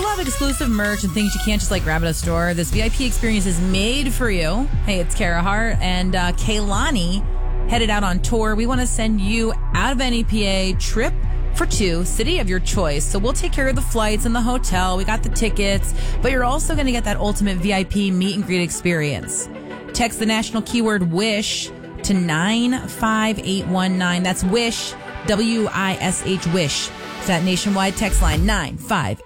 have exclusive merch and things you can't just grab at a store. This VIP experience is made for you. Hey, it's Kara Hart and Kaylani headed out on tour. We want to send you out of NEPA trip for two, city of your choice. So we'll take care of the flights and the hotel. We got the tickets, but you're also going to get that ultimate VIP meet and greet experience. Text the national keyword WISH to 95819. That's WISH, WISH, WISH. It's that nationwide text line 95819.